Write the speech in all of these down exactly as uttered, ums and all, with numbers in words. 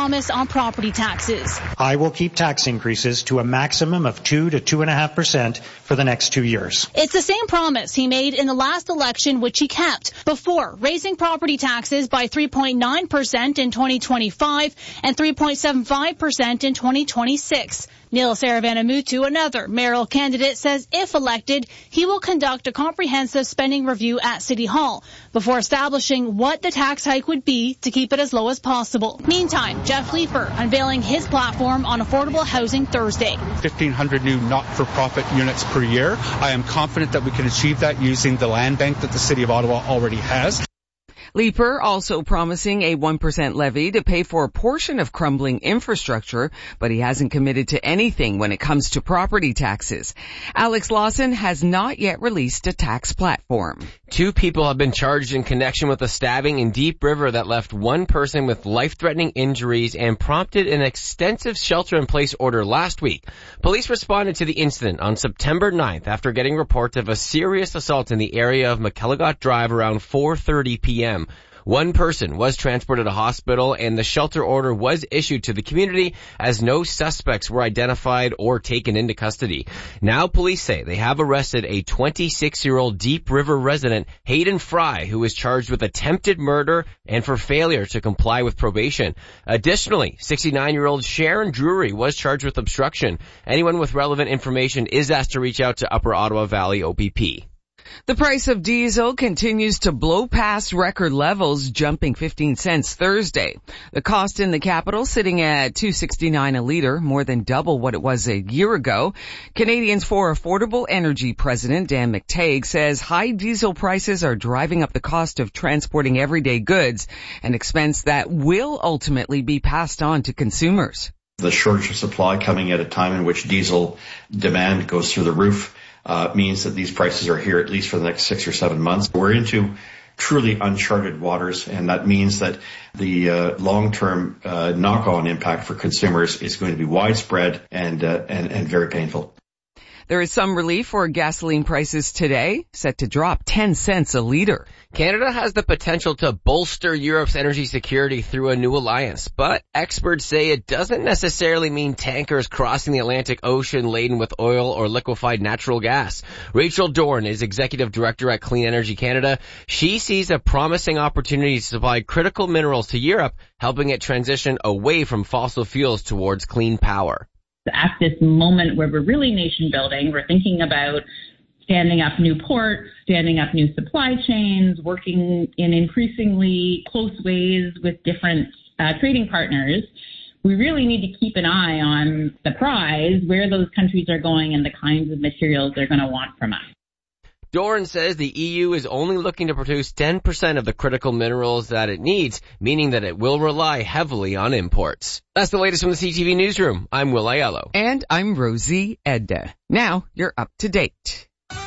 promise on property taxes. I will keep tax increases to a maximum of two to two and a half percent for the next two years. It's the same promise he made in the last election, which he kept before raising property taxes by three point nine percent in twenty twenty-five and three point seven five percent in twenty twenty-six. Neil Saravanamuthu, another mayoral candidate, says if elected, he will conduct a comprehensive spending review at City Hall before establishing what the tax hike would be to keep it as low as possible. Meantime, Jeff Leeper unveiling his platform on affordable housing Thursday. fifteen hundred new not-for-profit units per year. I am confident that we can achieve that using the land bank that the City of Ottawa already has. Leeper also promising a one percent levy to pay for a portion of crumbling infrastructure, but he hasn't committed to anything when it comes to property taxes. Alex Lawson has not yet released a tax platform. Two people have been charged in connection with a stabbing in Deep River that left one person with life-threatening injuries and prompted an extensive shelter-in-place order last week. Police responded to the incident on September ninth after getting reports of a serious assault in the area of McKelligot Drive around four thirty p.m. One person was transported to hospital and the shelter order was issued to the community as no suspects were identified or taken into custody. Now police say they have arrested a twenty-six-year-old Deep River resident, Hayden Fry, who was charged with attempted murder and for failure to comply with probation. Additionally, sixty-nine-year-old Sharon Drury was charged with obstruction. Anyone with relevant information is asked to reach out to Upper Ottawa Valley O P P. The price of diesel continues to blow past record levels, jumping fifteen cents Thursday. The cost in the capital sitting at two sixty-nine a liter, more than double what it was a year ago. Canadians for Affordable Energy President Dan McTague says high diesel prices are driving up the cost of transporting everyday goods, an expense that will ultimately be passed on to consumers. The shortage of supply coming at a time in which diesel demand goes through the roof Uh, means that these prices are here at least for the next six or seven months. We're into truly uncharted waters, and that means that the uh, long-term uh, knock-on impact for consumers is going to be widespread and, uh, and, and very painful. There is some relief for gasoline prices today, set to drop ten cents a liter. Canada has the potential to bolster Europe's energy security through a new alliance, but experts say it doesn't necessarily mean tankers crossing the Atlantic Ocean laden with oil or liquefied natural gas. Rachel Dorn is Executive Director at Clean Energy Canada. She sees a promising opportunity to supply critical minerals to Europe, helping it transition away from fossil fuels towards clean power. At this moment where we're really nation building, we're thinking about standing up new ports, standing up new supply chains, working in increasingly close ways with different uh, trading partners. We really need to keep an eye on the prize, where those countries are going and the kinds of materials they're going to want from us. Doran says the E U is only looking to produce ten percent of the critical minerals that it needs, meaning that it will rely heavily on imports. That's the latest from the C T V Newsroom. I'm Will Aiello. And I'm Rosie Edda. Now you're up to date.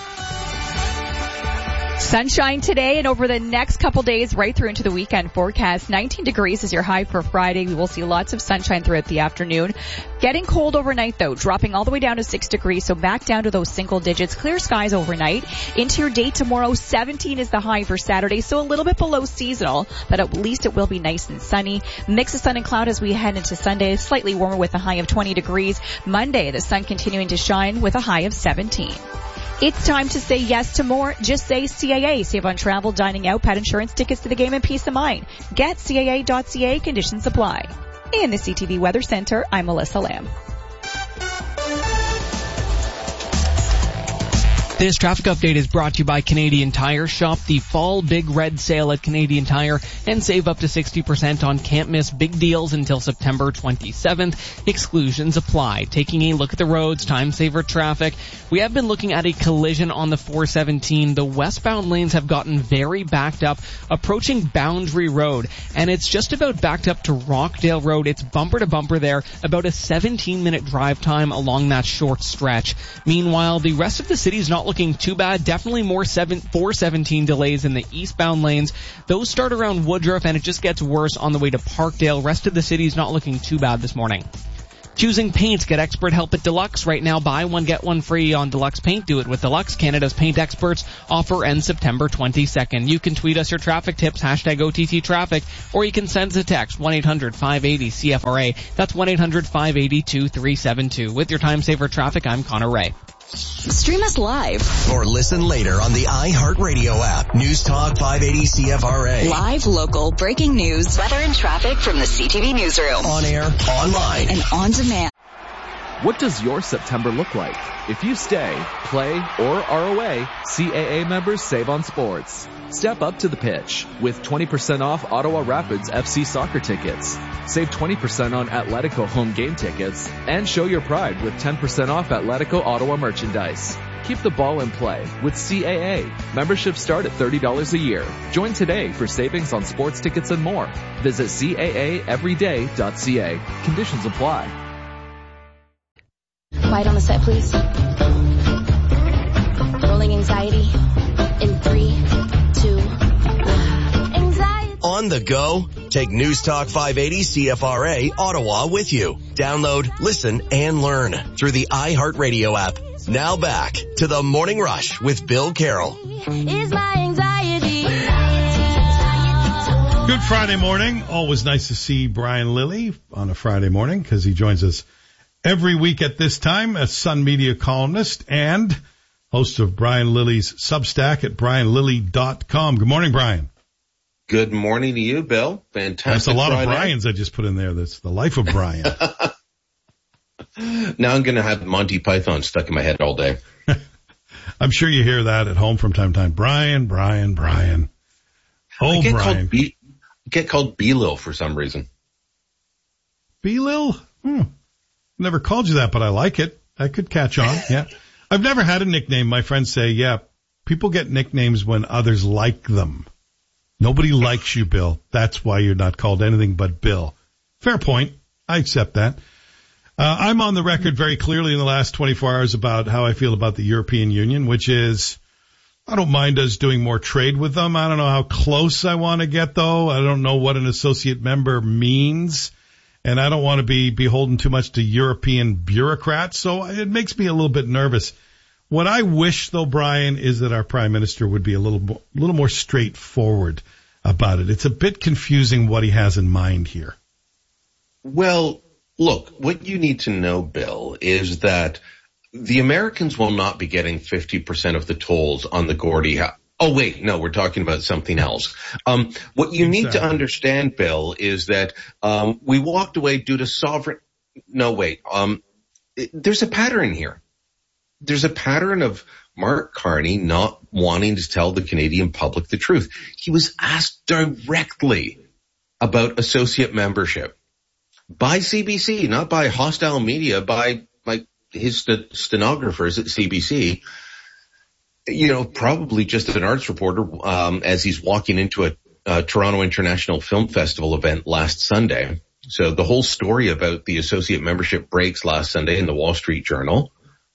Sunshine today and over the next couple days right through into the weekend forecast. nineteen degrees is your high for Friday. We will see lots of sunshine throughout the afternoon. Getting cold overnight though, dropping all the way down to six degrees, so back down to those single digits. Clear skies overnight. Into your day tomorrow, seventeen is the high for Saturday, so a little bit below seasonal, but at least it will be nice and sunny. Mix of sun and cloud as we head into Sunday, slightly warmer with a high of twenty degrees. Monday, the sun continuing to shine with a high of seventeen. It's time to say yes to more. Just say C A A. Save on travel, dining out, pet insurance, tickets to the game, and peace of mind. Get C A A dot C A. Conditions apply. In the C T V Weather Center, I'm Melissa Lamb. This traffic update is brought to you by Canadian Tire. Shop the fall big red sale at Canadian Tire and save up to sixty percent on can't miss big deals until September twenty-seventh. Exclusions apply. Taking a look at the roads, time saver traffic. We have been looking at a collision on the four seventeen. The westbound lanes have gotten very backed up, approaching Boundary Road, and it's just about backed up to Rockdale Road. It's bumper to bumper there, about a seventeen minute drive time along that short stretch. Meanwhile, the rest of the city's not looking too bad. Definitely more seven, four seventeen delays in the eastbound lanes. Those start around Woodruff, and it just gets worse on the way to Parkdale. Rest of the city's not looking too bad this morning. Choosing paints, get expert help at Deluxe. Right now, buy one, get one free on Deluxe Paint. Do it with Deluxe, Canada's paint experts. Offer ends September twenty-second. You can tweet us your traffic tips, hashtag O T T traffic, or you can send us a text, one eight hundred five eight zero C F R A. That's one eight hundred five eight zero two three seven two. With your Time Saver Traffic, I'm Connor Ray. Stream us live or listen later on the iHeartRadio app. News Talk five eighty C F R A. Live, local, breaking news, weather and traffic from the C T V newsroom. On air, online, and on demand. What does your September look like? If you stay, play, or are away, C A A members save on sports. Step up to the pitch with twenty percent off Ottawa Rapids F C soccer tickets. Save twenty percent on Atletico home game tickets and show your pride with ten percent off Atletico Ottawa merchandise. Keep the ball in play with C A A. Memberships start at thirty dollars a year. Join today for savings on sports tickets and more. Visit C A A everyday dot C A. Conditions apply. Quiet on the set, please. Rolling anxiety in three, two, one. Anxiety. On the go, take News Talk five eighty C F R A Ottawa with you. Download, listen, and learn through the iHeartRadio app. Now back to the Morning Rush with Bill Carroll. Is my anxiety. Good Friday morning. Always nice to see Brian Lilley on a Friday morning because he joins us every week at this time, a Sun Media columnist and host of Brian Lilley's Substack at brian lilley dot com. Good morning, Brian. Good morning to you, Bill. Fantastic. That's a lot Friday. of Brians I just put in there. That's the life of Brian. Now I'm going to have Monty Python stuck in my head all day. I'm sure you hear that at home from time to time. Brian, Brian, Brian. Oh, I get Brian. Called B- I get called B-Lil for some reason. B-Lil? Hmm. Never called you that, but I like it. I could catch on. Yeah. I've never had a nickname. My friends say, yeah, people get nicknames when others like them. Nobody likes you, Bill. That's why you're not called anything but Bill. Fair point. I accept that. Uh, I'm on the record very clearly in the last twenty-four hours about how I feel about the European Union, which is, I don't mind us doing more trade with them. I don't know how close I want to get, though. I don't know what an associate member means. And I don't want to be beholden too much to European bureaucrats, so it makes me a little bit nervous. What I wish, though, Brian, is that our Prime Minister would be a little more, a little more straightforward about it. It's a bit confusing what he has in mind here. Well, look, what you need to know, Bill, is that the Americans will not be getting fifty percent of the tolls on the Gordie Howe. Oh, wait, no, we're talking about something else. Um, what you need exactly. to understand, Bill, is that um, we walked away due to sovereign. No, wait. Um, it, there's a pattern here. There's a pattern of Mark Carney not wanting to tell the Canadian public the truth. He was asked directly about associate membership by C B C, not by hostile media, by by his st- stenographers at C B C. You know, probably just an arts reporter, um, as he's walking into a, a Toronto International Film Festival event last Sunday. So the whole story about the associate membership breaks last Sunday in the Wall Street Journal,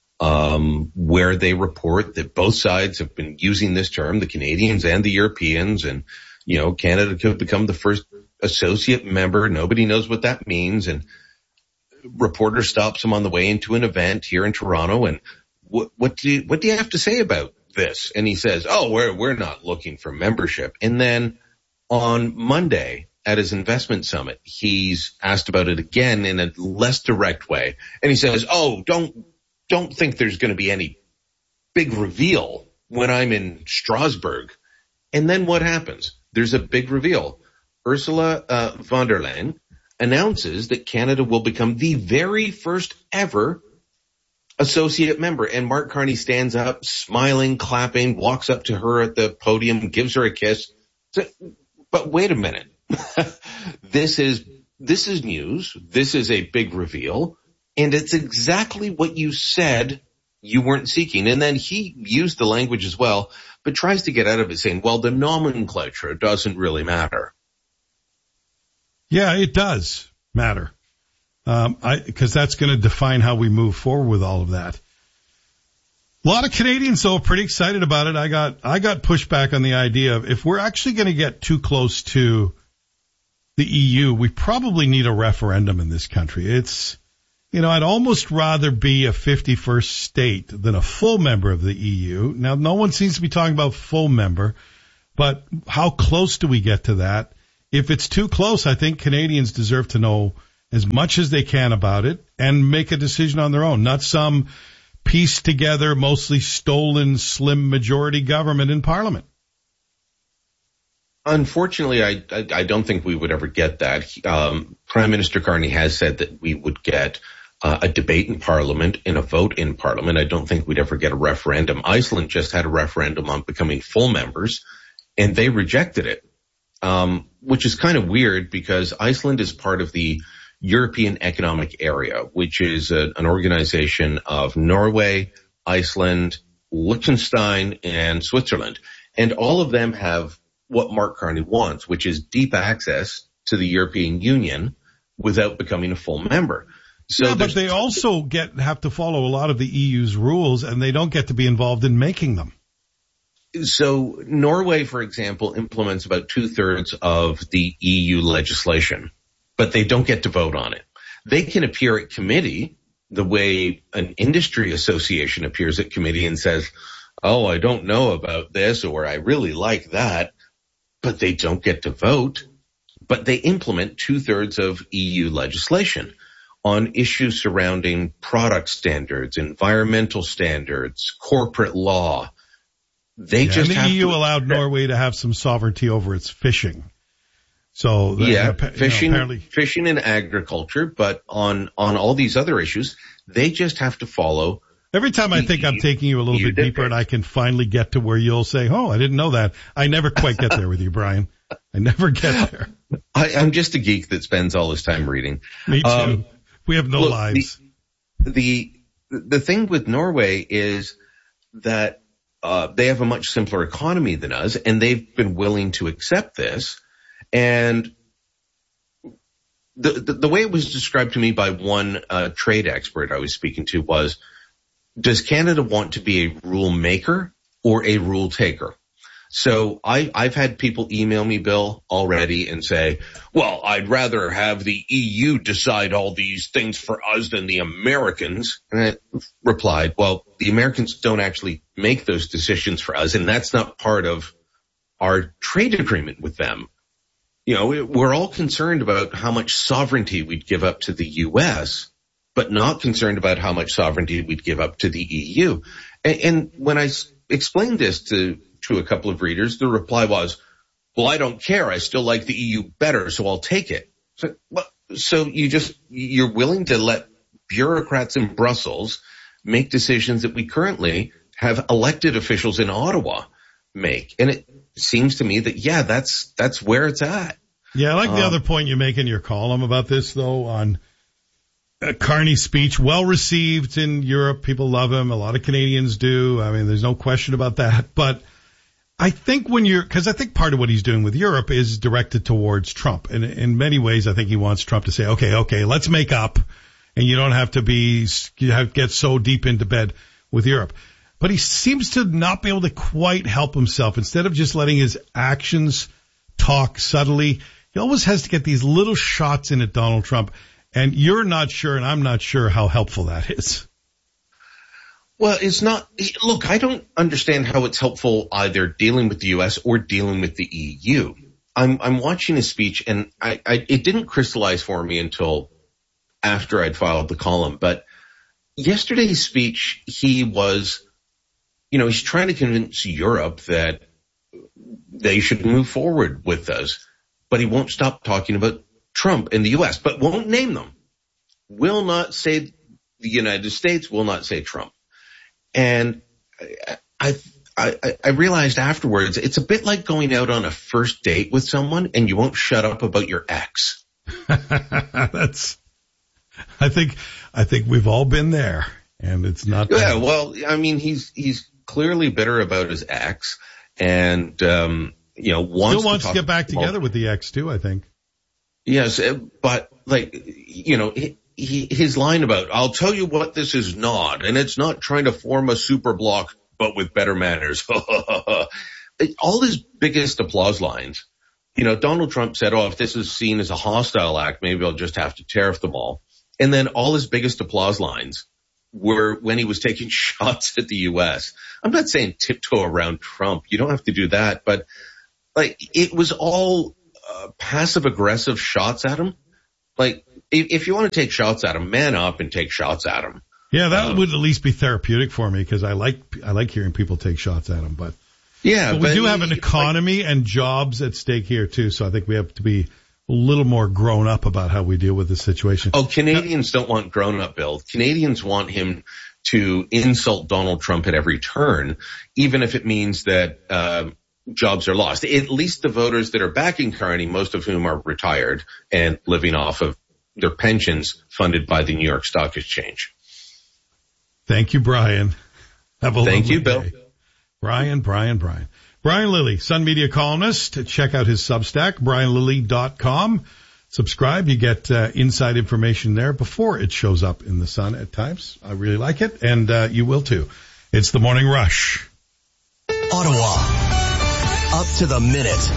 um, where they report that both sides have been using this term, the Canadians and the Europeans, and, you know, Canada could become the first associate member. Nobody knows what that means. And reporter stops him on the way into an event here in Toronto. And what, what do you, what do you have to say about this? And he says, oh, we're, we're not looking for membership. And then on Monday at his investment summit, he's asked about it again in a less direct way. And he says, oh, don't, don't think there's going to be any big reveal when I'm in Strasbourg. And then what happens? There's a big reveal. Ursula uh, von der Leyen announces that Canada will become the very first ever associate member. And Mark Carney stands up, smiling, clapping, walks up to her at the podium, gives her a kiss. So, but wait a minute. This is, this is news. This is a big reveal. And it's exactly what you said you weren't seeking. And then he used the language as well, but tries to get out of it saying, well, the nomenclature doesn't really matter. Yeah, it does matter. Um, I, cause that's going to define how we move forward with all of that. A lot of Canadians, though, are pretty excited about it. I got, I got pushback on the idea of if we're actually going to get too close to the E U, we probably need a referendum in this country. It's, You know, I'd almost rather be a fifty-first state than a full member of the E U. Now, no one seems to be talking about full member, but how close do we get to that? If it's too close, I think Canadians deserve to know as much as they can about it and make a decision on their own, not some pieced together, mostly stolen, slim majority government in Parliament. Unfortunately, I, I, I don't think we would ever get that. Um, Prime Minister Carney has said that we would get uh, a debate in Parliament and a vote in Parliament. I don't think we'd ever get a referendum. Iceland just had a referendum on becoming full members, and they rejected it, um, which is kind of weird because Iceland is part of the European Economic Area, which is a, an organization of Norway, Iceland, Liechtenstein, and Switzerland. And all of them have what Mark Carney wants, which is deep access to the European Union without becoming a full member. So yeah, but they also get have to follow a lot of the E U's rules, and they don't get to be involved in making them. So Norway, for example, implements about two-thirds of the E U legislation, but they don't get to vote on it. They can appear at committee the way an industry association appears at committee and says, oh, I don't know about this, or I really like that, but they don't get to vote. But they implement two-thirds of E U legislation on issues surrounding product standards, environmental standards, corporate law. They yeah, just and the have E U to, allowed Norway to have some sovereignty over its fishing. So yeah, uh, fishing, you know, apparently... fishing and agriculture, but on, on all these other issues, they just have to follow. Every time I think I'm taking you a little bit deeper and I can finally get to where you'll say, oh, I didn't know that. I never quite get there with you, Brian. I never get there. I, I'm just a geek that spends all his time reading. Me too. Um, we have no look, lives. The, the, the thing with Norway is that, uh, they have a much simpler economy than us, and they've been willing to accept this. And the, the, the way it was described to me by one, uh, trade expert I was speaking to was, does Canada want to be a rule maker or a rule taker? So I, I've had people email me, Bill, already and say, well, I'd rather have the E U decide all these things for us than the Americans. And I replied, well, the Americans don't actually make those decisions for us, and that's not part of our trade agreement with them. You know, we're all concerned about how much sovereignty we'd give up to the U S, but not concerned about how much sovereignty we'd give up to the E U. And, and when I s- explained this to, to a couple of readers, the reply was, well, I don't care. I still like the E U better, so I'll take it. So, so you just, you're willing to let bureaucrats in Brussels make decisions that we currently have elected officials in Ottawa make. And it seems to me that, yeah, that's, that's where it's at. Yeah, I like the um, other point you make in your column about this, though, on Uh, Carney's speech, well received in Europe. People love him. A lot of Canadians do. I mean, there's no question about that. But I think when you're, because I think part of what he's doing with Europe is directed towards Trump. And in many ways, I think he wants Trump to say, okay, okay, let's make up. And you don't have to be, you have to get so deep into bed with Europe. But he seems to not be able to quite help himself. Instead of just letting his actions talk subtly, he always has to get these little shots in at Donald Trump. And you're not sure, and I'm not sure how helpful that is. Well, it's not, look, I don't understand how it's helpful either dealing with the U S or dealing with the E U. I'm, I'm watching his speech, and I, I, it didn't crystallize for me until after I'd filed the column. But yesterday's speech, he was, you know, he's trying to convince Europe that they should move forward with us, but he won't stop talking about Trump and the U S, but won't name them. Will not say the United States, will not say Trump. And I, I, I realized afterwards, it's a bit like going out on a first date with someone and you won't shut up about your ex. That's, I think, I think we've all been there, and it's not. Yeah, well, I mean, he's, he's clearly bitter about his ex, and, um, you know, wants Still wants to, to get back together with the ex too, I think. Yes, but like, you know, he, he, his line about, I'll tell you what this is not, and it's not trying to form a super bloc, but with better manners. All his biggest applause lines, you know, Donald Trump said, oh, if this is seen as a hostile act, maybe I'll just have to tariff them all. And then all his biggest applause lines were when he was taking shots at the U S. I'm not saying tiptoe around Trump. You don't have to do that. But like, it was all uh, passive aggressive shots at him. Like, if, if you want to take shots at him, man up and take shots at him. Yeah, that um, would at least be therapeutic for me because I like, I like hearing people take shots at him. But yeah, but we but do have an he, economy like, and jobs at stake here too. So I think we have to be a little more grown up about how we deal with this situation. Oh, Canadians don't want grown up, Bill. Canadians want him to insult Donald Trump at every turn, even if it means that uh, jobs are lost. At least the voters that are backing Carney, most of whom are retired and living off of their pensions funded by the New York Stock Exchange. Thank you, Brian. Have a Thank you, day. Bill. Brian, Brian, Brian. Brian Lilly, Sun Media columnist. Check out his Substack, brian lilly dot com. Subscribe. You get uh, inside information there before it shows up in the Sun at times. I really like it, and uh, you will too. It's the Morning Rush. Ottawa. Up to the minute.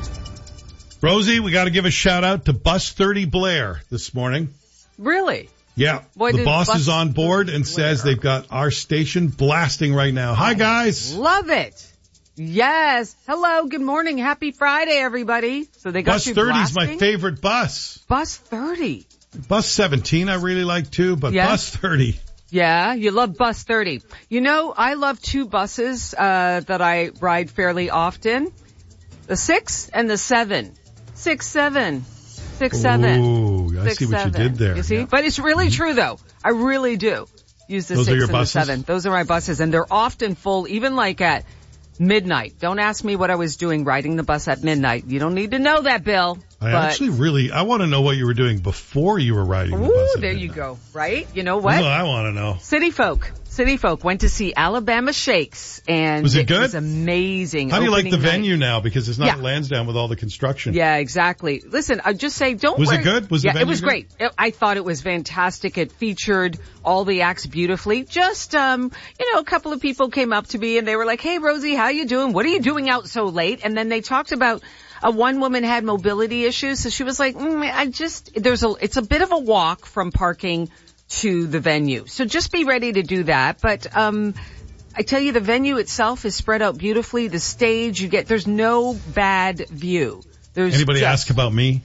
Rosie, we got to give a shout out to Bus thirty Blair this morning. Really? Yeah. Boy, the boss Bus is on board and Blair. says they've got our station blasting right now. Hi, guys. Love it. Yes. Hello. Good morning. Happy Friday, everybody. So they got Bus you thirty is blasting? my favorite bus. Bus thirty. Bus seventeen I really like too, but Yes. Bus thirty. Yeah, you love Bus thirty. You know, I love two buses uh that I ride fairly often. The six and the seven. Six, seven. Six, seven. Ooh, I Six, see what seven. you did there. You see? Yeah. But it's really true, though. I really do use the Those are six your and buses? the seven. Those are my buses, and they're often full, even like at midnight. Don't ask me what I was doing riding the bus at midnight. You don't need to know that, Bill. I but, actually really, I want to know what you were doing before you were riding the ooh, bus. at there midnight. you go. Right? You know what? Well, I want to know. City folk. City folk went to see Alabama Shakes, and Was it good? was amazing. How do you like the Opening night. venue now? Because it's not Yeah. Lansdowne with all the construction. Yeah, exactly. Listen, I just say don't Was it worry. good? Was the yeah, venue it was good? great. It, I thought it was fantastic. It featured all the acts beautifully. Just, um, you know, a couple of people came up to me and they were like, "Hey, Rosie, how you doing? What are you doing out so late?" And then they talked about uh, one woman had mobility issues, so she was like, mm, "I just there's a it's a bit of a walk from parking to the venue, so just be ready to do that." But um I tell you, the venue itself is spread out beautifully. The stage, you get, there's no bad view. There's Anybody just, ask about me?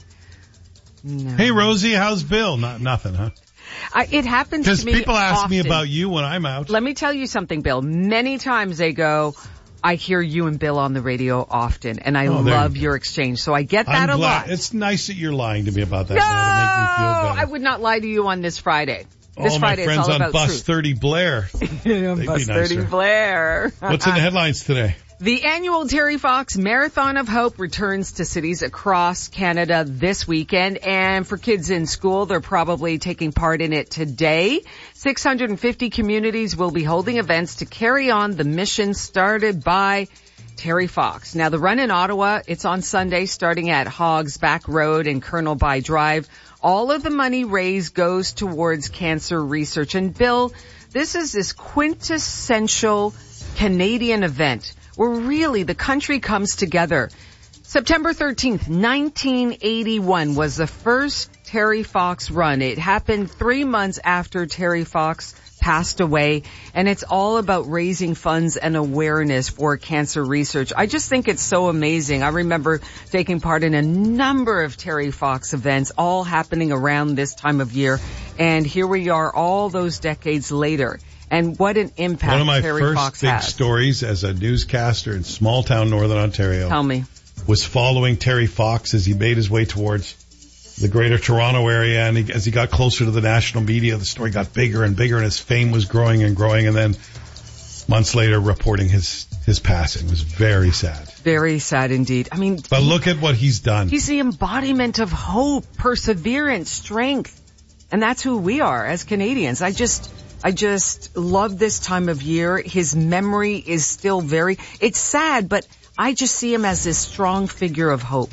No. Hey, Rosie, how's Bill? Not nothing, huh? I, it happens Because to me people ask often. me about you when I'm out. Let me tell you something, Bill. Many times they go, I hear you and Bill on the radio often, and I Oh, there love you go. your exchange. So I get that I'm a glad. lot. It's nice that you're lying to me about that No, now to make me feel better. I would not lie to you on this Friday. This all Friday my friends it's all on about Bus truth. thirty Blair. They'd Bus be thirty nicer. Blair. What's in the headlines today? The annual Terry Fox Marathon of Hope returns to cities across Canada this weekend. And for kids in school, they're probably taking part in it today. six hundred fifty communities will be holding events to carry on the mission started by Terry Fox. Now, the run in Ottawa, it's on Sunday starting at Hoggs Back Road and Colonel By Drive. All of the money raised goes towards cancer research. And Bill, this is this quintessential Canadian event where really the country comes together. September thirteenth, nineteen eighty-one was the first Terry Fox run. It happened three months after Terry Fox passed away, and it's all about raising funds and awareness for cancer research. I just think it's so amazing. I remember taking part in a number of Terry Fox events, all happening around this time of year, and here we are all those decades later. And what an impact One of my Terry first Fox big has. stories as a newscaster in small town Northern Ontario Tell me. was following Terry Fox as he made his way towards the greater Toronto area. And he, as he got closer to the national media, the story got bigger and bigger and his fame was growing and growing. And then months later reporting his, his passing. It was very sad. Very sad indeed. I mean, But look at what he's done. he's the embodiment of hope, perseverance, strength. And that's who we are as Canadians. I just, I just love this time of year. His memory is still very, it's sad, but I just see him as this strong figure of hope.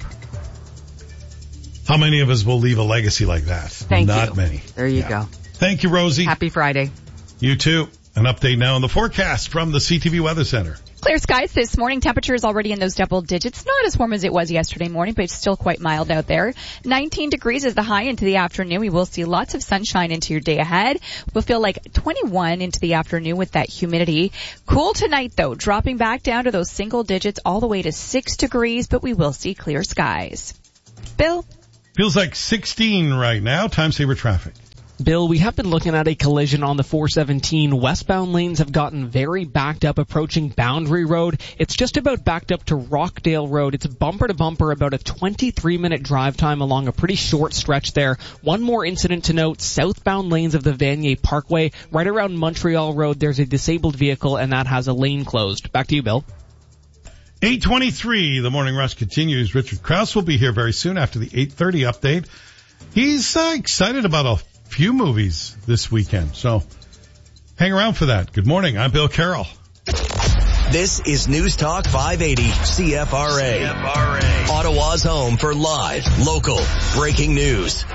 How many of us will leave a legacy like that? Thank Not you. many. There you Yeah. go. Thank you, Rosie. Happy Friday. You too. An update now on the forecast from the C T V Weather Center. Clear skies this morning. Temperature is already in those double digits. Not as warm as it was yesterday morning, but it's still quite mild out there. nineteen degrees is the high into the afternoon. We will see lots of sunshine into your day ahead. We'll feel like twenty-one into the afternoon with that humidity. Cool tonight though, dropping back down to those single digits all the way to six degrees, but we will see clear skies. Bill? Feels like sixteen right now. Time saver traffic. Bill, we have been looking at a collision on the four seventeen. Westbound lanes have gotten very backed up approaching Boundary Road. It's just about backed up to Rockdale Road. It's bumper to bumper, about a twenty-three minute drive time along a pretty short stretch there. One more incident to note, southbound lanes of the Vanier Parkway, right around Montreal Road, there's a disabled vehicle and that has a lane closed. Back to you, Bill. eight twenty-three, the Morning Rush continues. Richard Krause will be here very soon after the eight thirty update. He's uh, excited about a few movies this weekend, so hang around for that. Good morning, I'm Bill Carroll. This is News Talk five eighty C F R A. C F R A. Ottawa's home for live, local, breaking news.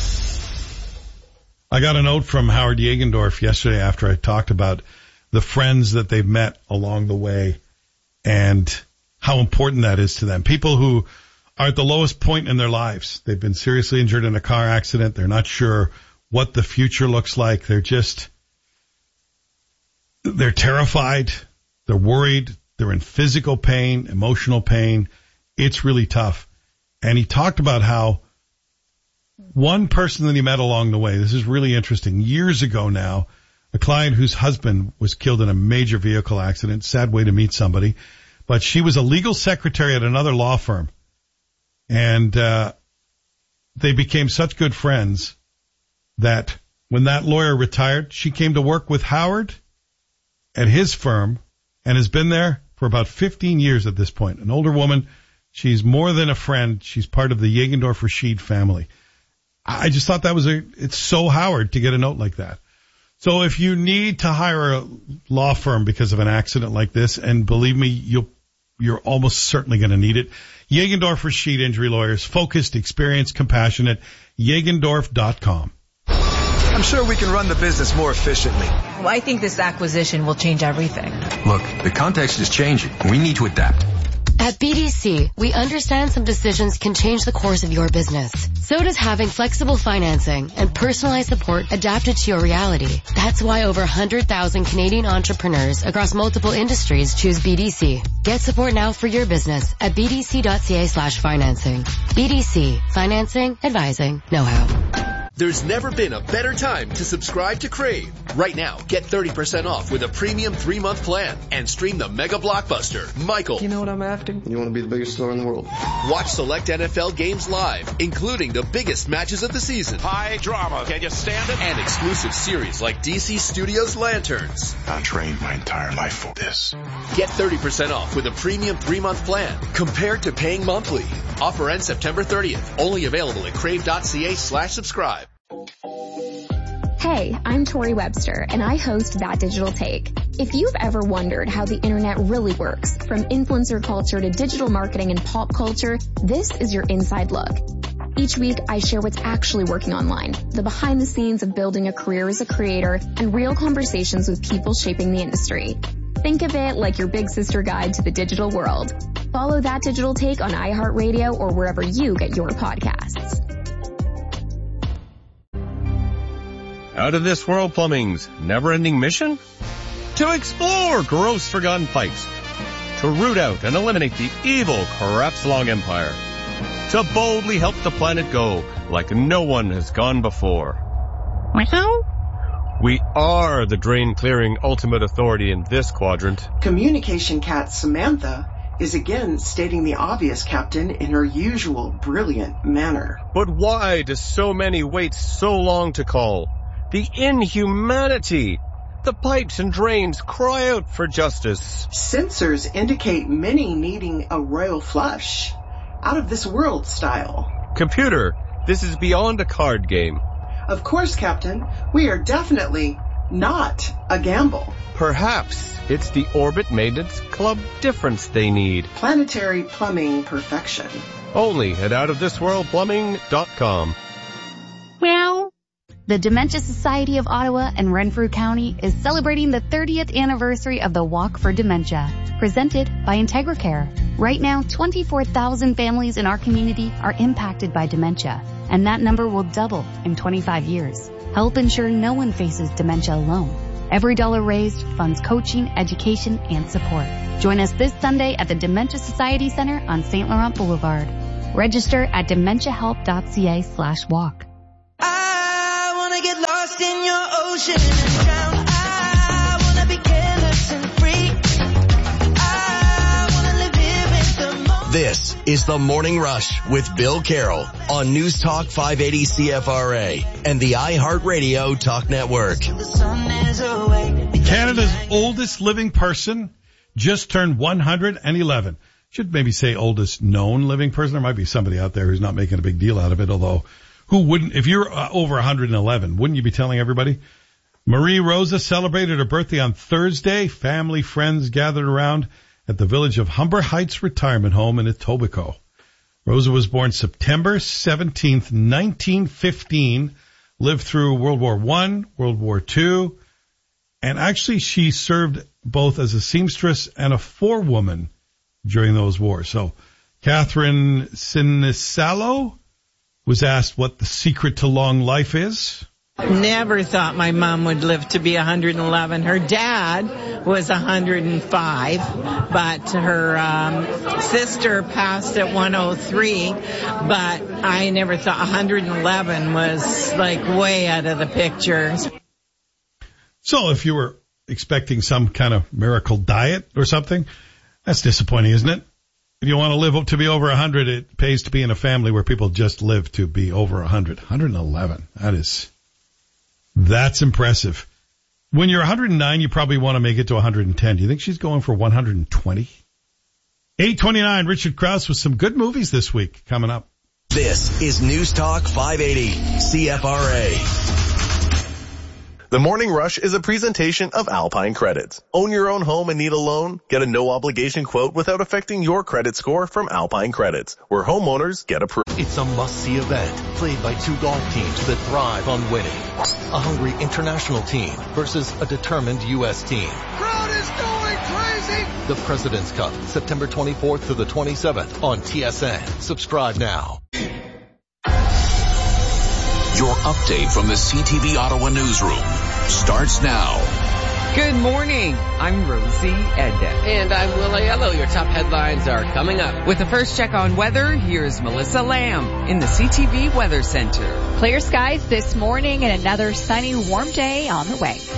I got a note from Howard Jagendorf yesterday after I talked about the friends that they've met along the way and how important that is to them. People who are at the lowest point in their lives. They've been seriously injured in a car accident. They're not sure what the future looks like. They're just, they're terrified. They're worried. They're in physical pain, emotional pain. It's really tough. And he talked about how one person that he met along the way, this is really interesting, years ago now, a client whose husband was killed in a major vehicle accident. Sad way to meet somebody. But she was a legal secretary at another law firm. And uh they became such good friends that when that lawyer retired, she came to work with Howard at his firm and has been there for about fifteen years at this point. An older woman. She's more than a friend. She's part of the Jagendorf Rashid family. I just thought that was a, it's so Howard to get a note like that. So if you need to hire a law firm because of an accident like this, and believe me, you'll, you're almost certainly going to need it, Jagendorf Rashid Injury Lawyers, focused, experienced, compassionate, Jagendorf dot com. I'm sure we can run the business more efficiently. Well, I think this acquisition will change everything. Look, the context is changing. We need to adapt. At B D C, we understand some decisions can change the course of your business. So does having flexible financing and personalized support adapted to your reality. That's why over one hundred thousand Canadian entrepreneurs across multiple industries choose B D C. Get support now for your business at bdc.ca slash financing. B D C. Financing, advising, know-how. There's never been a better time to subscribe to Crave. Right now, get thirty percent off with a premium three-month plan and stream the mega blockbuster, Michael. You know what I'm after? You want to be the biggest star in the world. Watch select N F L games live, including the biggest matches of the season. High drama. Can you stand it? And exclusive series like D C Studios Lanterns. I trained my entire life for this. Get thirty percent off with a premium three-month plan compared to paying monthly. Offer ends September thirtieth. Only available at crave.ca slash subscribe. Hey, I'm Tori Webster, and I host That Digital Take. If you've ever wondered how the internet really works, from influencer culture to digital marketing and pop culture, this is your inside look. Each week, I share what's actually working online, the behind the scenes of building a career as a creator, and real conversations with people shaping the industry. Think of it like your big sister guide to the digital world. Follow That Digital Take on iHeartRadio or wherever you get your podcasts. Out of This World Plumbing's never-ending mission? To explore gross forgotten pipes. To root out and eliminate the evil Crapslong Empire. To boldly help the planet go like no one has gone before. We are the drain-clearing ultimate authority in this quadrant. Communication cat Samantha is again stating the obvious, Captain, in her usual brilliant manner. But why do so many wait so long to call? The inhumanity! The pipes and drains cry out for justice. Sensors indicate many needing a royal flush. Out of this world style. Computer, this is beyond a card game. Of course, Captain. We are definitely not a gamble. Perhaps it's the Orbit Maintenance Club difference they need. Planetary plumbing perfection. Only at out of this world plumbing dot com. Well, The Dementia Society of Ottawa and Renfrew County is celebrating the thirtieth anniversary of the Walk for Dementia, presented by IntegraCare. Right now, twenty-four thousand families in our community are impacted by dementia, and that number will double in twenty-five years. Help ensure no one faces dementia alone. Every dollar raised funds coaching, education, and support. Join us this Sunday at the Dementia Society Center on Saint Laurent Boulevard. Register at dementiahelp.ca slash walk. I wanna get lost in your ocean and drown. I wanna be careless and free. I wanna live here with the moment. This is the Morning Rush with Bill Carroll on News Talk five eighty C F R A and the iHeartRadio Talk Network. Canada's oldest living person just turned one hundred eleven. Should maybe say oldest known living person. There might be somebody out there who's not making a big deal out of it, although who wouldn't, if you're uh, over one hundred eleven, wouldn't you be telling everybody? Marie Rosa celebrated her birthday on Thursday. Family, friends gathered around at the village of Humber Heights Retirement Home in Etobicoke. Rosa was born September seventeenth, nineteen fifteen, lived through World War One, World War Two, and actually she served both as a seamstress and a forewoman during those wars. So Catherine Sinisalo was asked what the secret to long life is. Never thought my mom would live to be one hundred eleven. Her dad was one hundred five, but her um, sister passed at one oh three, but I never thought one hundred eleven was like way out of the picture. So if you were expecting some kind of miracle diet or something, that's disappointing, isn't it? If you want to live up to be over one hundred, it pays to be in a family where people just live to be over one hundred. one hundred eleven. That is, that's impressive. When you're one hundred nine, you probably want to make it to one hundred ten. Do you think she's going for one hundred twenty? eight twenty-nine, Richard Krause with some good movies this week coming up. This is News Talk five eighty C F R A. The Morning Rush is a presentation of Alpine Credits. Own your own home and need a loan? Get a no-obligation quote without affecting your credit score from Alpine Credits, where homeowners get approved. It's a must-see event, played by two golf teams that thrive on winning. A hungry international team versus a determined U S team. Crowd is going crazy! The President's Cup, September twenty-fourth to the twenty-seventh on T S N. Subscribe now. Your update from the C T V Ottawa newsroom starts now. Good morning. I'm Rosie Edda. And I'm Will Aiello. Your top headlines are coming up. With the first check on weather, here's Melissa Lamb in the C T V Weather Center. Clear skies this morning and another sunny, warm day on the way.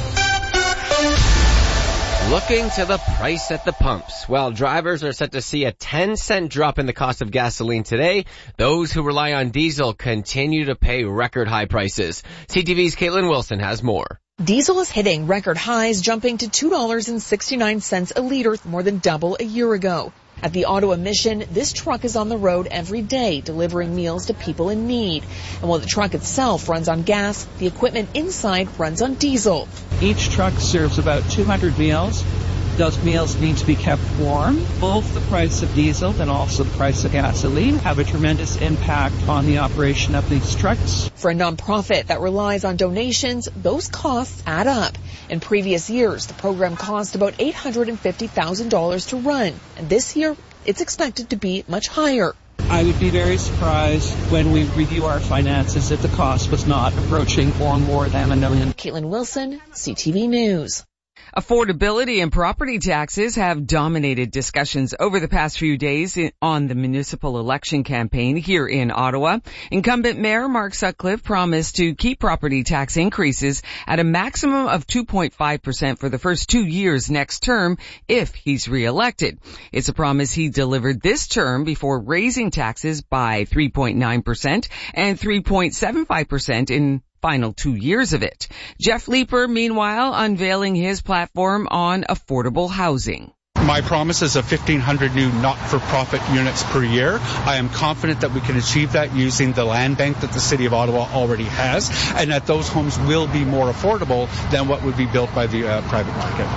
Looking to the price at the pumps. Well, drivers are set to see a ten cent drop in the cost of gasoline today. Those who rely on diesel continue to pay record high prices. C T V's Caitlin Wilson has more. Diesel is hitting record highs, jumping to two dollars and sixty-nine cents a liter, more than double a year ago. At the Ottawa Mission, this truck is on the road every day, delivering meals to people in need. And while the truck itself runs on gas, the equipment inside runs on diesel. Each truck serves about two hundred meals. Those meals need to be kept warm. Both the price of diesel and also the price of gasoline have a tremendous impact on the operation of these trucks. For a nonprofit that relies on donations, those costs add up. In previous years, the program cost about eight hundred fifty thousand dollars to run. And this year, it's expected to be much higher. I would be very surprised when we review our finances if the cost was not approaching or more than a million. Caitlin Wilson, C T V News. Affordability and property taxes have dominated discussions over the past few days on the municipal election campaign here in Ottawa. Incumbent Mayor Mark Sutcliffe promised to keep property tax increases at a maximum of two point five percent for the first two years next term if he's reelected. It's a promise he delivered this term before raising taxes by three point nine percent and three point seven five percent in final two years of it. Jeff Leeper, meanwhile, unveiling his platform on affordable housing. My promise is of fifteen hundred new not-for-profit units per year. I am confident that we can achieve that using the land bank that the City of Ottawa already has, and that those homes will be more affordable than what would be built by the uh, private market.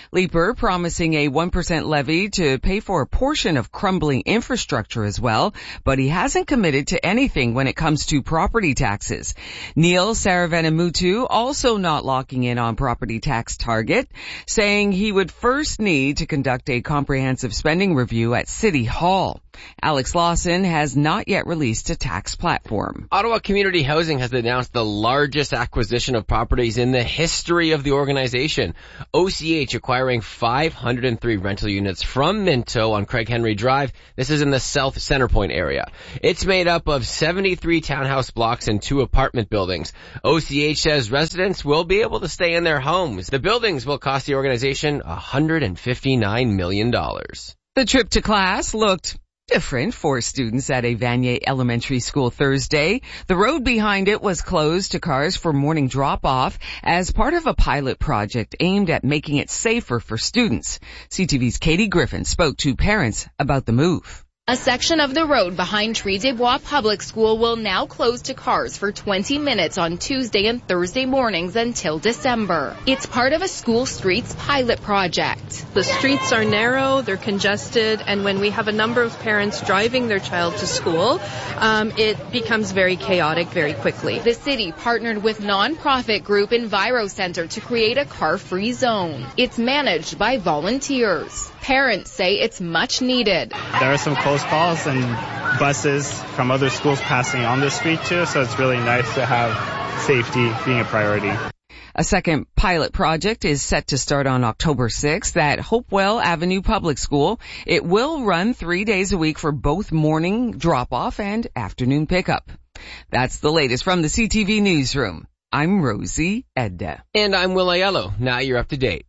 Leeper promising a one percent levy to pay for a portion of crumbling infrastructure as well, but he hasn't committed to anything when it comes to property taxes. Neil Saravenamutu also not locking in on property tax target, saying he would first need to conduct a comprehensive spending review at City Hall. Alex Lawson has not yet released a tax platform. Ottawa Community Housing has announced the largest acquisition of properties in the history of the organization. O C H acquiring five hundred three rental units from Minto on Craig Henry Drive. This is in the South Centrepoint area. It's made up of seventy-three townhouse blocks and two apartment buildings. O C H says residents will be able to stay in their homes. The buildings will cost the organization one hundred fifty-nine million dollars. The trip to class looked different for students at a Vanier Elementary School Thursday. The road behind it was closed to cars for morning drop-off as part of a pilot project aimed at making it safer for students. C T V's Katie Griffin spoke to parents about the move. A section of the road behind Tree des Bois Public School will now close to cars for twenty minutes on Tuesday and Thursday mornings until December. It's part of a school streets pilot project. The streets are narrow, they're congested, and when we have a number of parents driving their child to school, um, it becomes very chaotic very quickly. The city partnered with nonprofit group Enviro Center to create a car-free zone. It's managed by volunteers. Parents say it's much needed. There are some close calls and buses from other schools passing on this street too, so it's really nice to have safety being a priority. A second pilot project is set to start on October sixth at Hopewell Avenue Public School. It will run three days a week for both morning drop-off and afternoon pickup. That's the latest from the C T V Newsroom. I'm Rosie Edda. And I'm Will Aiello. Now you're up to date.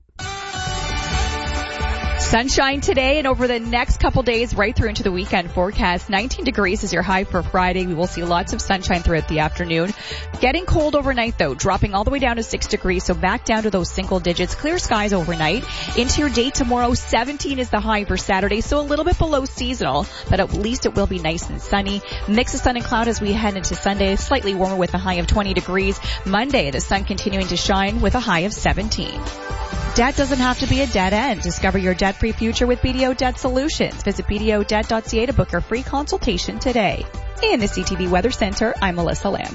Sunshine today and over the next couple days right through into the weekend forecast. nineteen degrees is your high for Friday. We will see lots of sunshine throughout the afternoon. Getting cold overnight though, dropping all the way down to six degrees, so back down to those single digits. Clear skies overnight. Into your day tomorrow, seventeen is the high for Saturday, so a little bit below seasonal, but at least it will be nice and sunny. Mix of sun and cloud as we head into Sunday, slightly warmer with a high of twenty degrees. Monday, the sun continuing to shine with a high of seventeen. Debt doesn't have to be a dead end. Discover your debt-free future with B D O Debt Solutions. Visit b d o debt dot c a to book your free consultation today. In the C T V Weather Center, I'm Melissa Lamb.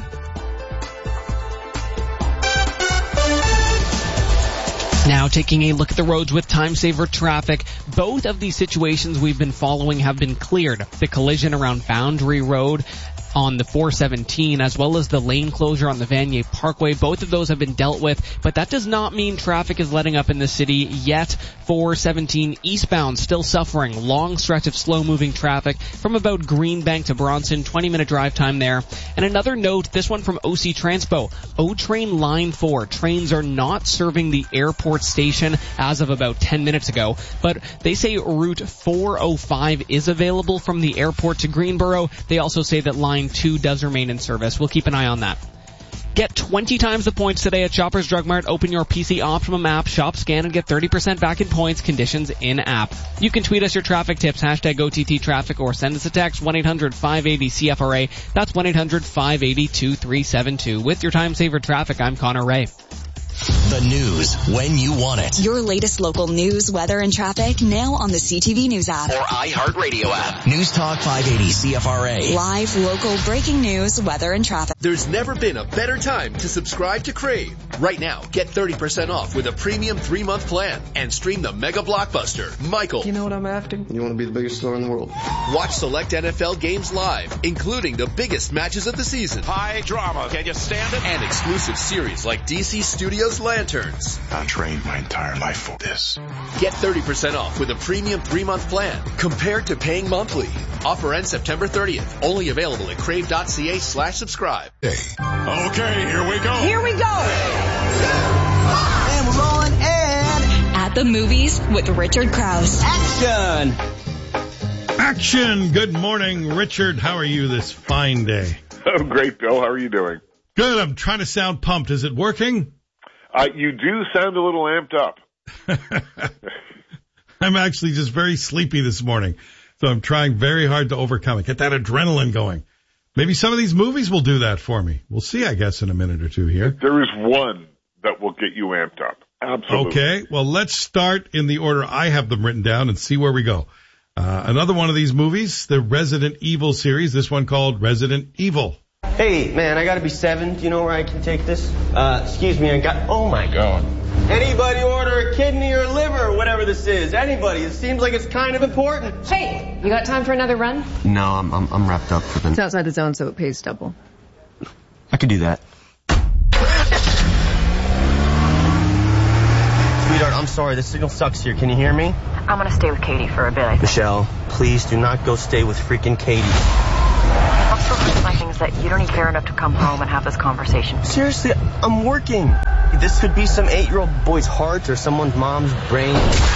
Now taking a look at the roads with time saver traffic. Both of these situations we've been following have been cleared. The collision around Boundary Road on the four seventeen, as well as the lane closure on the Vanier Parkway. Both of those have been dealt with, but that does not mean traffic is letting up in the city yet. four seventeen eastbound still suffering. Long stretch of slow-moving traffic from about Greenbank to Bronson. twenty minute drive time there. And another note, this one from O C Transpo. O-Train Line four. Trains are not serving the airport station as of about ten minutes ago, but they say Route four oh five is available from the airport to Greenboro. They also say that Line two does remain in service. We'll keep an eye on that. Get twenty times the points today at Shoppers Drug Mart. Open your P C Optimum app, shop, scan, and get thirty percent back in points. Conditions in app. You can tweet us your traffic tips, hashtag O T T traffic, or send us a text, one eight hundred five eight zero C F R A. That's one eight hundred five eight zero two three seven two. With your time saver traffic, I'm Connor Ray. The news when you want it. Your latest local news, weather, and traffic now on the C T V News app. Or iHeartRadio app. News Talk five eighty C F R A. Live, local, breaking news, weather, and traffic. There's never been a better time to subscribe to Crave. Right now, get thirty percent off with a premium three-month plan and stream the mega blockbuster, Michael. You know what I'm after? You want to be the biggest star in the world. Watch select N F L games live, including the biggest matches of the season. High drama. Can you stand it? And exclusive series like D C Studios Lanterns. I trained my entire life for this. Get thirty percent off with a premium three-month plan compared to paying monthly. Offer ends September thirtieth. Only available at crave.ca slash subscribe. Hey. Okay, here we go. Here we go. And we're rolling in. At the movies with Richard Krause. Action. Action. Good morning, Richard. How are you this fine day? Oh, great, Bill. How are you doing? Good. I'm trying to sound pumped. Is it working? Uh, you do sound a little amped up. I'm actually just very sleepy this morning, so I'm trying very hard to overcome it. Get that adrenaline going. Maybe some of these movies will do that for me. We'll see, I guess, in a minute or two here. There is one that will get you amped up. Absolutely. Okay, well, let's start in the order I have them written down and see where we go. Uh, another one of these movies, the Resident Evil series, this one called Resident Evil. Hey, man, I gotta be seven. Do you know where I can take this? Uh, excuse me, I got, oh my God. Anybody order a kidney or liver or whatever this is? Anybody. It seems like it's kind of important. Hey, you got time for another run? No, I'm, I'm, I'm wrapped up for the... It's outside the zone, so it pays double. I could do that. Sweetheart, I'm sorry. The signal sucks here. Can you hear me? I'm gonna stay with Katie for a bit, I think. Michelle, please do not go stay with freaking Katie. I'm still thinking my things that you don't even care enough to come home and have this conversation. Seriously, I'm working. This could be some eight-year-old boy's heart or someone's mom's brain.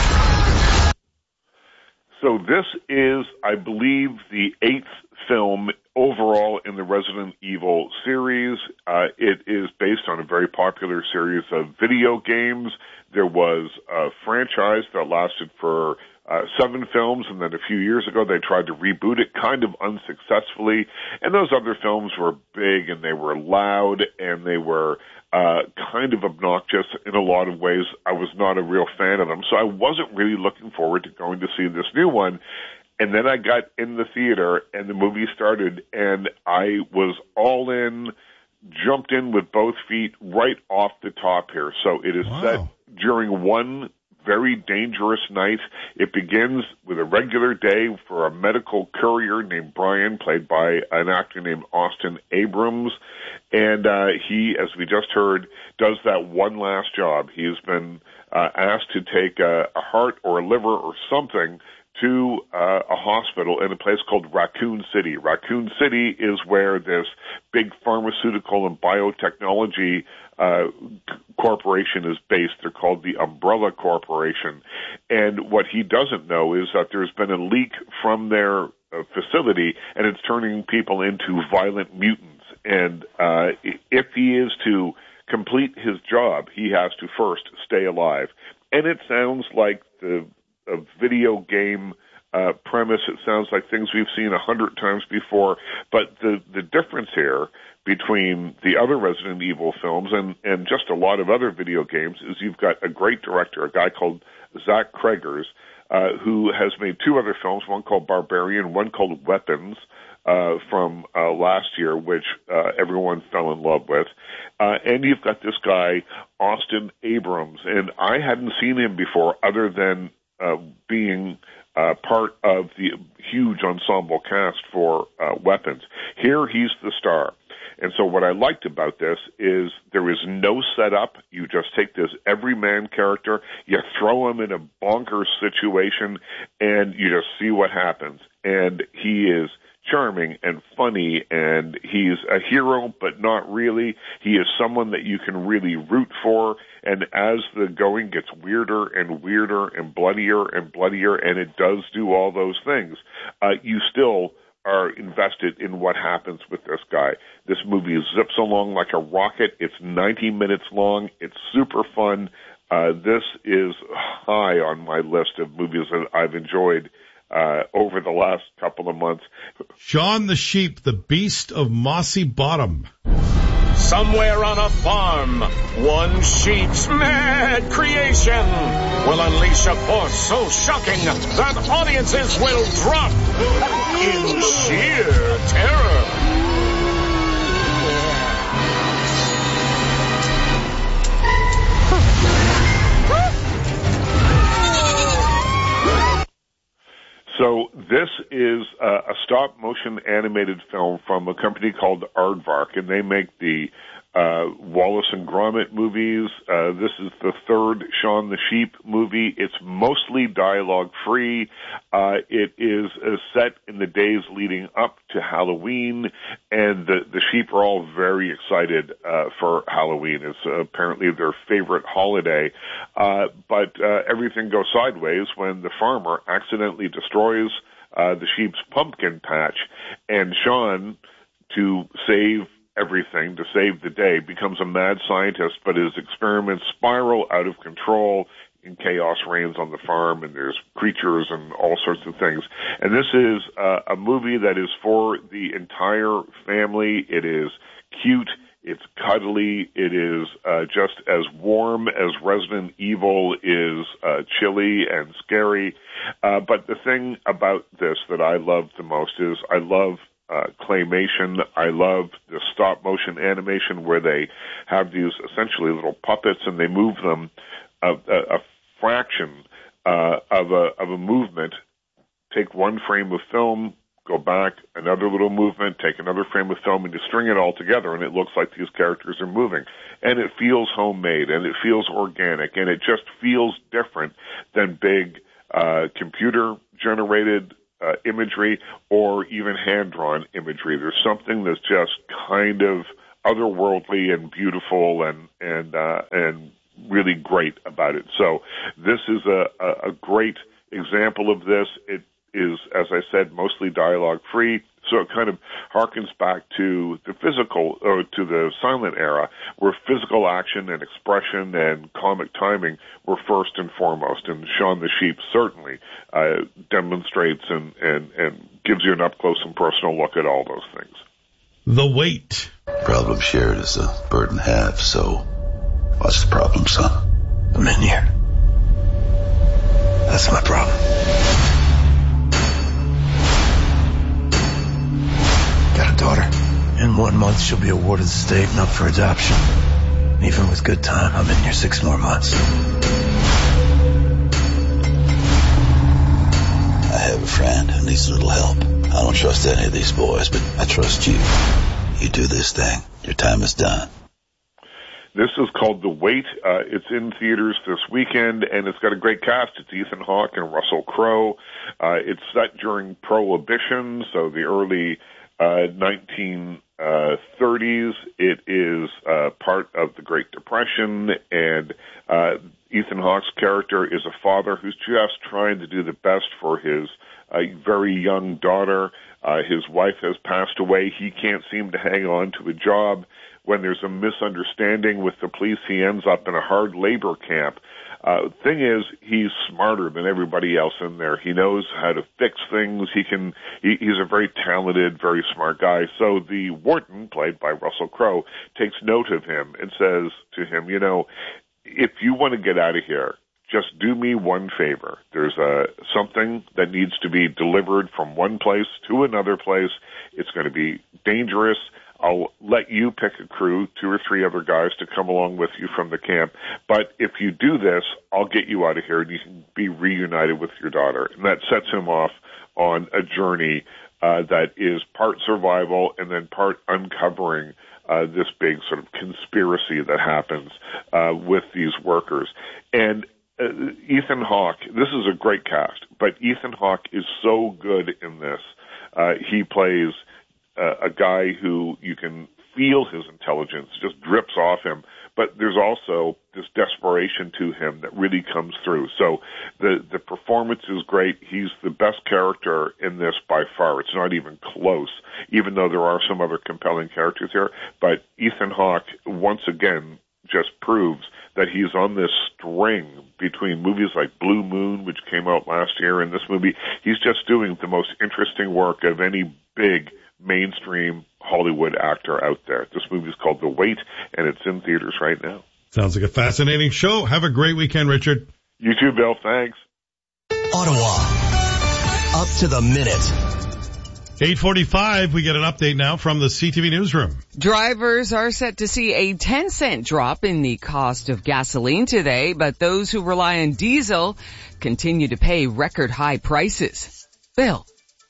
So this is, I believe, the eighth film overall in the Resident Evil series. Uh, it is based on a very popular series of video games. There was a franchise that lasted for uh, seven films, and then a few years ago they tried to reboot it kind of unsuccessfully. And those other films were big, and they were loud, and they were uh kind of obnoxious in a lot of ways. I was not a real fan of them, so I wasn't really looking forward to going to see this new one. And then I got in the theater, and the movie started, and I was all in, jumped in with both feet right off the top here. So it is Wow. set during one very dangerous night. It begins with a regular day for a medical courier named Brian, played by an actor named Austin Abrams. And uh, he, as we just heard, does that one last job. He has been uh, asked to take a, a heart or a liver or something to uh, a hospital in a place called Raccoon City. Raccoon City is where this big pharmaceutical and biotechnology uh, corporation is based. They're called the Umbrella Corporation. And what he doesn't know is that there's been a leak from their uh, facility, and it's turning people into violent mutants. And uh, if he is to complete his job, he has to first stay alive. And it sounds like the a video game uh, premise. It sounds like things we've seen a hundred times before. But the, the difference here between the other Resident Evil films and, and just a lot of other video games is you've got a great director, a guy called Zach Cregers, uh, who has made two other films, one called Barbarian, one called Weapons, uh, from uh, last year, which uh, everyone fell in love with. Uh, and you've got this guy, Austin Abrams, and I hadn't seen him before other than Uh, being uh, part of the huge ensemble cast for uh, Weapons. Here he's the star. And so what I liked about this is there is no setup. You just take this everyman character, you throw him in a bonkers situation, and you just see what happens. And he is charming and funny, and he's a hero, but not really. He is someone that you can really root for, and as the going gets weirder and weirder and bloodier and bloodier, and it does do all those things, uh, you still are invested in what happens with this guy. This movie zips along like a rocket. It's ninety minutes long. It's super fun. Uh, this is high on my list of movies that I've enjoyed Uh, over the last couple of months. Shaun the Sheep, the Beast of Mossy Bottom. Somewhere on a farm, one sheep's mad creation will unleash a force so shocking that audiences will drop in sheer terror. So this is uh, a stop-motion animated film from a company called Aardvark, and they make the uh, Wallace and Gromit movies. Uh, this is the third Shaun the Sheep movie. It's mostly dialogue-free. Uh, it is uh, set in the days leading up to Halloween, and the, the sheep are all very excited uh, for Halloween. It's uh, apparently their favorite holiday. Uh, but uh, everything goes sideways when the farmer accidentally destroys uh, the sheep's pumpkin patch, and Shaun, to save everything, to save the day, becomes a mad scientist, but his experiments spiral out of control, and chaos reigns on the farm, and there's creatures and all sorts of things. And this is uh, a movie that is for the entire family. It is cute, It's cuddly. It is uh, just as warm as Resident Evil is uh, chilly and scary. Uh, but the thing about this that I love the most is I love uh, claymation. I love the stop-motion animation where they have these essentially little puppets and they move them a, a, a fraction uh, of a of a movement. Take one frame of film, go back, another little movement, take another frame of film, and you string it all together, and it looks like these characters are moving. And it feels homemade, and it feels organic, and it just feels different than big uh, computer-generated uh, imagery or even hand-drawn imagery. There's something that's just kind of otherworldly and beautiful and and uh, and really great about it. So this is a, a, a great example of this. It is, as I said, mostly dialogue-free, so it kind of harkens back to the physical, or to the silent era, where physical action and expression and comic timing were first and foremost, and Shaun the Sheep certainly uh, demonstrates and, and, and gives you an up-close and personal look at all those things. The Wait. Problem shared is a burden half, so what's the problem, son? I'm in here. That's my problem. Got a daughter. In one month, she'll be awarded the state and up for adoption. And even with good time, I'm in here six more months. I have a friend who needs a little help. I don't trust any of these boys, but I trust you. You do this thing. Your time is done. This is called The Wait. Uh, it's in theaters this weekend, and it's got a great cast. It's Ethan Hawke and Russell Crowe. Uh, it's set during Prohibition, so the early uh, nineteen thirties. It is uh, part of the Great Depression, and uh, Ethan Hawke's character is a father who's just trying to do the best for his uh, very young daughter. Uh, his wife has passed away. He can't seem to hang on to a job. When there's a misunderstanding with the police, he ends up in a hard labor camp. Uh, thing is, he's smarter than everybody else in there. He knows how to fix things. He can, he, he's a very talented, very smart guy. So the warden, played by Russell Crowe, takes note of him and says to him, you know, if you want to get out of here, just do me one favor. There's a, something that needs to be delivered from one place to another place. It's going to be dangerous. I'll let you pick a crew, two or three other guys to come along with you from the camp. But if you do this, I'll get you out of here and you can be reunited with your daughter. And that sets him off on a journey uh, that is part survival and then part uncovering uh, this big sort of conspiracy that happens uh, with these workers. And uh, Ethan Hawke, this is a great cast, but Ethan Hawke is so good in this. Uh, he plays Uh, a guy who you can feel his intelligence just drips off him, but there's also this desperation to him that really comes through. So the the performance is great. He's the best character in this by far. It's not even close, even though there are some other compelling characters here. But Ethan Hawke, once again, just proves that he's on this string between movies like Blue Moon, which came out last year, and this movie. He's just doing the most interesting work of any big mainstream Hollywood actor out there. This movie is called The Wait, and it's in theaters right now. Sounds like a fascinating show. Have a great weekend, Richard. You too, Bill. Thanks. Ottawa. Up to the minute. eight forty-five, we get an update now from the C T V newsroom. Drivers are set to see a ten cent drop in the cost of gasoline today, but those who rely on diesel continue to pay record high prices. Bill.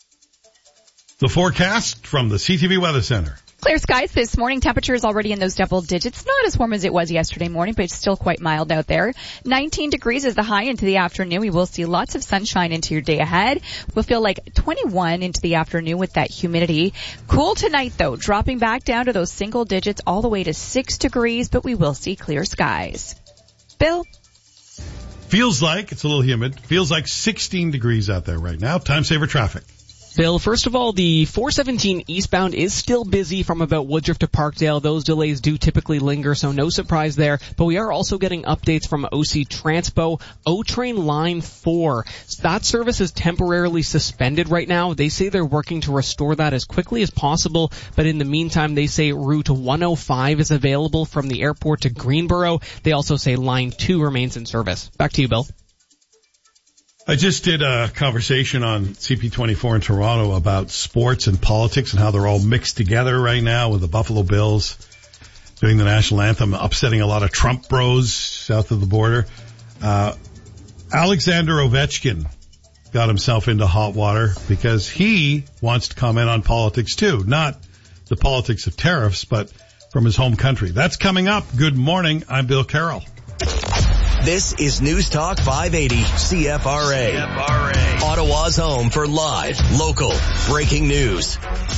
The forecast from the C T V Weather Center. Clear skies this morning. Temperatures already in those double digits. Not as warm as it was yesterday morning, but it's still quite mild out there. nineteen degrees is the high into the afternoon. We will see lots of sunshine into your day ahead. We'll feel like twenty-one into the afternoon with that humidity. Cool tonight though, dropping back down to those single digits all the way to six degrees, but we will see clear skies. Bill? Feels like, it's a little humid, feels like sixteen degrees out there right now. Time saver traffic. Bill, first of all, the four seventeen eastbound is still busy from about Woodruff to Parkdale. Those delays do typically linger, so no surprise there. But we are also getting updates from O C Transpo, O-Train Line four. That service is temporarily suspended right now. They say they're working to restore that as quickly as possible, but in the meantime, they say Route one oh five is available from the airport to Greenboro. They also say Line two remains in service. Back to you, Bill. I just did a conversation on C P twenty-four in Toronto about sports and politics and how they're all mixed together right now with the Buffalo Bills doing the national anthem, upsetting a lot of Trump bros south of the border. Uh, Alexander Ovechkin got himself into hot water because he wants to comment on politics too. Not the politics of tariffs, but from his home country. That's coming up. Good morning. I'm Bill Carroll. This is News Talk five eighty C F R A. C F R A. Ottawa's home for live, local, breaking news.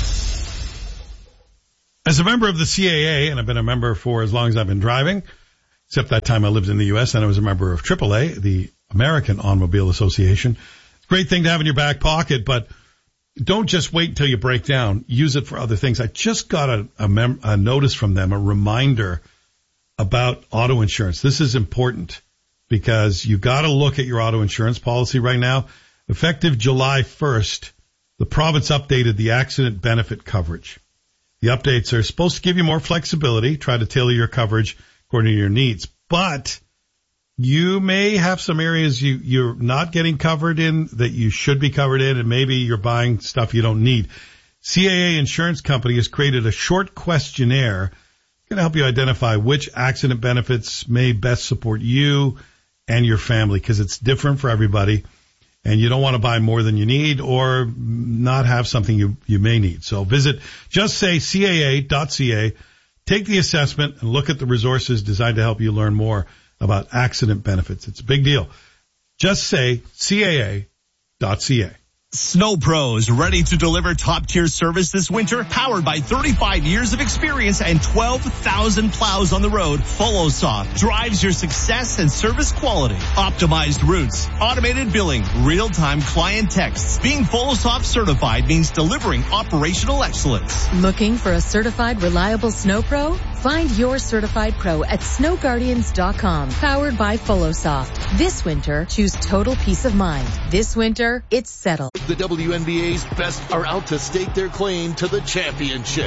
As a member of the C A A, and I've been a member for as long as I've been driving, except that time I lived in the U S and I was a member of triple A, the American Automobile Association. Great thing to have in your back pocket, but don't just wait until you break down. Use it for other things. I just got a, a, mem- a notice from them, a reminder about auto insurance. This is important because you've got to look at your auto insurance policy right now. Effective July first, the province updated the accident benefit coverage. The updates are supposed to give you more flexibility, try to tailor your coverage according to your needs. But you may have some areas you, you're not getting covered in that you should be covered in, and maybe you're buying stuff you don't need. C A A Insurance Company has created a short questionnaire going to help you identify which accident benefits may best support you and your family, because it's different for everybody, and you don't want to buy more than you need or not have something you, you may need. So visit just say C A A dot C A, take the assessment, and look at the resources designed to help you learn more about accident benefits. It's a big deal. Just say C A A dot C A. Snow Pros, ready to deliver top-tier service this winter, powered by thirty-five years of experience and twelve thousand plows on the road. FollowSoft drives your success and service quality. Optimized routes, automated billing, real-time client texts. Being FollowSoft certified means delivering operational excellence. Looking for a certified, reliable Snow Pro? Find your certified pro at snow guardians dot com, powered by FollowSoft. This winter, choose total peace of mind. This winter, it's settled. The W N B A's best are out to stake their claim to the championship.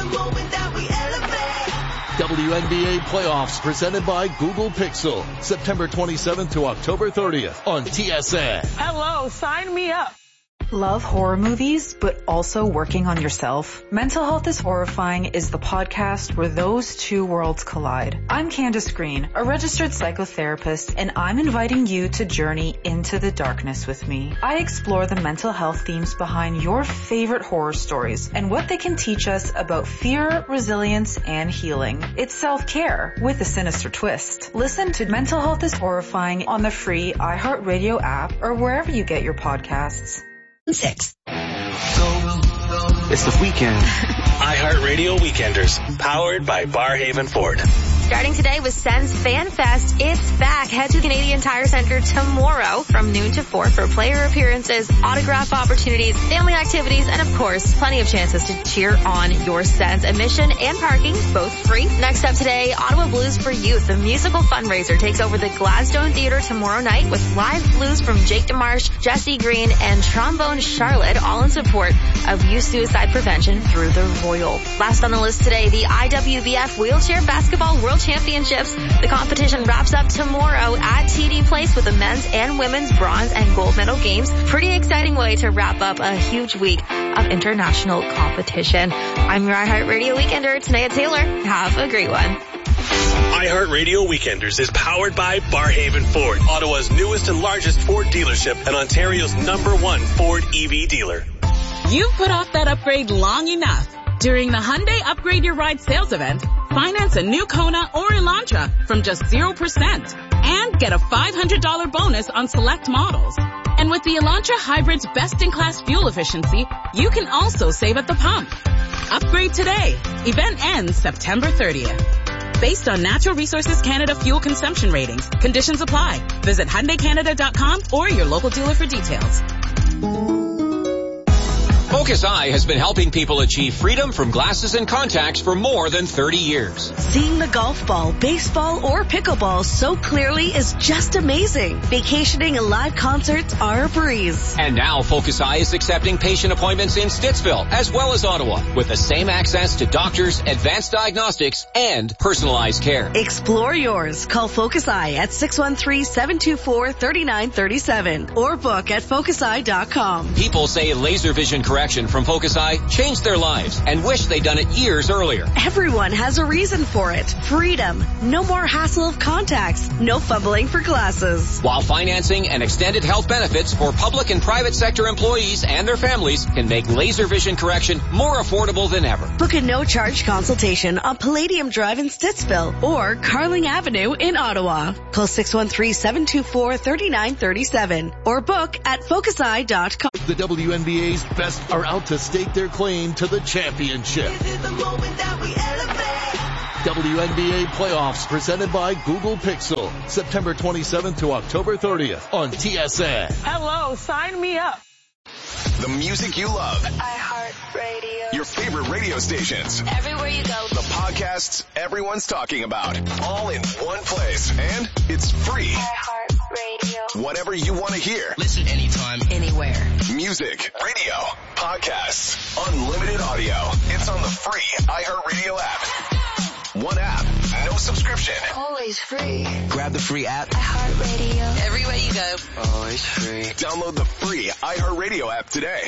W N B A playoffs presented by Google Pixel. September twenty-seventh to October thirtieth on T S N. Hello, sign me up. Love horror movies, but also working on yourself? Mental Health is Horrifying is the podcast where those two worlds collide. I'm Candace Green, a registered psychotherapist, and I'm inviting you to journey into the darkness with me. I explore the mental health themes behind your favorite horror stories and what they can teach us about fear, resilience, and healing. It's self-care with a sinister twist. Listen to Mental Health is Horrifying on the free iHeartRadio app or wherever you get your podcasts. Six. It's the weekend. iHeartRadio Weekenders, powered by Barhaven Ford. Starting today with Sens Fan Fest, it's back. Head to Canadian Tire Center tomorrow from noon to four for player appearances, autograph opportunities, family activities, and of course, plenty of chances to cheer on your Sens. Admission and parking, both free. Next up today, Ottawa Blues for Youth, the musical fundraiser, takes over the Gladstone Theatre tomorrow night with live blues from Jake DeMarche, Jesse Green, and Trombone Charlotte, all in support of youth suicide prevention through the Royal. Last on the list today, the I W B F Wheelchair Basketball World Championships. The competition wraps up tomorrow at T D Place with the men's and women's bronze and gold medal games. Pretty exciting way to wrap up a huge week of international competition. I'm your iHeartRadio Weekender, Tanea Taylor. Have a great one. iHeartRadio Weekenders is powered by Barhaven Ford, Ottawa's newest and largest Ford dealership and Ontario's number one Ford E V dealer. You've put off that upgrade long enough. During the Hyundai Upgrade Your Ride sales event, finance a new Kona or Elantra from just zero percent and get a five hundred dollars bonus on select models. And with the Elantra Hybrid's best-in-class fuel efficiency, you can also save at the pump. Upgrade today. Event ends September thirtieth. Based on Natural Resources Canada fuel consumption ratings, conditions apply. Visit Hyundai Canada dot com or your local dealer for details. Focus Eye has been helping people achieve freedom from glasses and contacts for more than thirty years. Seeing the golf ball, baseball, or pickleball so clearly is just amazing. Vacationing and live concerts are a breeze. And now Focus Eye is accepting patient appointments in Stittsville as well as Ottawa with the same access to doctors, advanced diagnostics, and personalized care. Explore yours. Call Focus Eye at six one three, seven two four, three nine three seven or book at focus eye dot com. People say laser vision correction from Focus Eye changed their lives and wish they'd done it years earlier. Everyone has a reason for it. Freedom. No more hassle of contacts. No fumbling for glasses. While financing and extended health benefits for public and private sector employees and their families can make laser vision correction more affordable than ever. Book a no-charge consultation on Palladium Drive in Stittsville or Carling Avenue in Ottawa. Call six one three, seven two four, three nine three seven or book at focus eye dot com. The W N B A's best are out to stake their claim to the championship. W N B A playoffs presented by Google Pixel, September twenty-seventh to October thirtieth on T S N. Hello, sign me up. The music you love. iHeartRadio. Your favorite radio stations. Everywhere you go. The podcasts everyone's talking about. All in one place. And it's free. iHeartRadio. Whatever you want to hear. Listen anytime, anywhere. Music, radio, podcasts, unlimited audio. It's on the free iHeartRadio app. One app, no subscription. Always free. Grab the free app. iHeartRadio. Everywhere you go. Always free. Download the free iHeartRadio app today.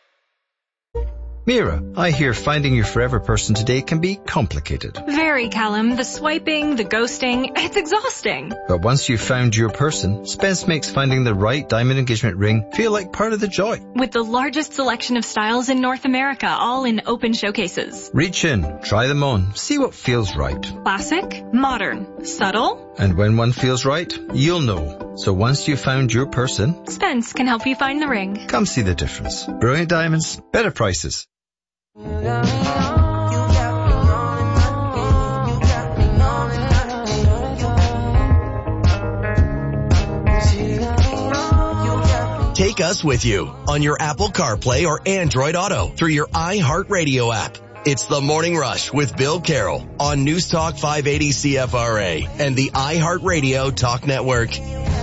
Mira, I hear finding your forever person today can be complicated. Very, Callum. The swiping, the ghosting, it's exhausting. But once you've found your person, Spence makes finding the right diamond engagement ring feel like part of the joy. With the largest selection of styles in North America, all in open showcases. Reach in, try them on, see what feels right. Classic, modern, subtle. And when one feels right, you'll know. So once you've found your person, Spence can help you find the ring. Come see the difference. Brilliant diamonds, better prices. Take us with you on your Apple CarPlay or Android Auto through your iHeartRadio app. It's The Morning Rush with Bill Carroll on News Talk five eighty C F R A and the iHeartRadio Talk Network.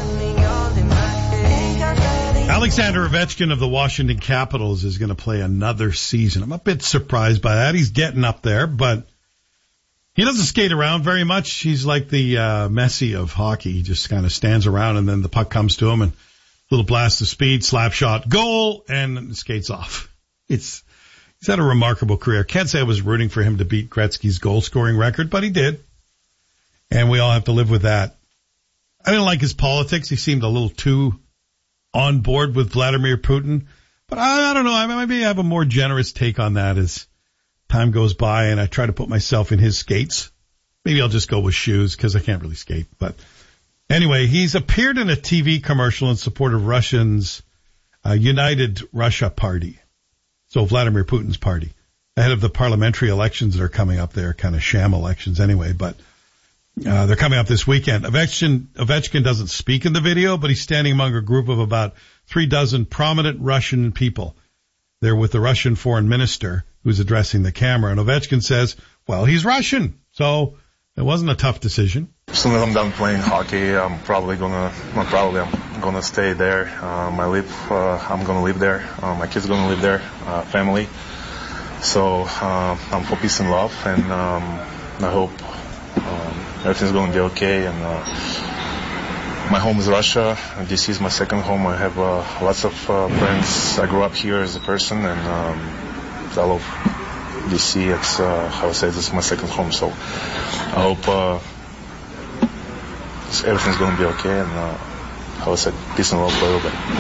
Alexander Ovechkin of the Washington Capitals is going to play another season. I'm a bit surprised by that. He's getting up there, but he doesn't skate around very much. He's like the uh, Messi of hockey. He just kind of stands around, and then the puck comes to him, and a little blast of speed, slap shot, goal, and skates off. It's He's had a remarkable career. Can't say I was rooting for him to beat Gretzky's goal-scoring record, but he did, and we all have to live with that. I didn't like his politics. He seemed a little too on board with Vladimir Putin. But I, I don't know. I maybe I have a more generous take on that as time goes by and I try to put myself in his skates. Maybe I'll just go with shoes because I can't really skate. But anyway, he's appeared in a T V commercial in support of Russians' uh, United Russia Party. So Vladimir Putin's party. Ahead of the parliamentary elections that are coming up. They're kind of sham elections anyway, but Uh, they're coming up this weekend. Ovechkin, Ovechkin doesn't speak in the video, but he's standing among a group of about three dozen prominent Russian people. They're with the Russian foreign minister who's addressing the camera. And Ovechkin says, well, he's Russian. So it wasn't a tough decision. As soon as I'm done playing hockey, I'm probably gonna, not probably, I'm gonna stay there. Um, I live, uh, I'm gonna live there. Uh, my kids are gonna live there, uh, family. So, uh, I'm for peace and love, and, um, I hope, um, everything's going to be okay. And uh, my home is Russia. D C is my second home. I have uh, lots of uh, friends. I grew up here as a person, and um, I love D C. It's uh, I would say this is my second home. So I hope uh, everything's going to be okay. And uh, I would say peace and love for everybody.